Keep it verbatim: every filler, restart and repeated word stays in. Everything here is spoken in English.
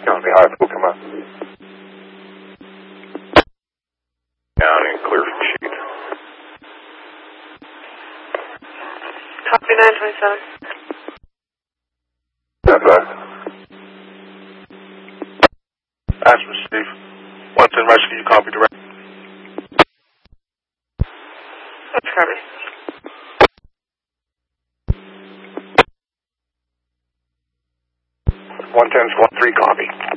County High, will come up. County, clear from sheet. Copy nine twenty-seven. That's right. Ashman, Steve. one ten rescue, you copy direct. That's copy. one ten, squad three, copy.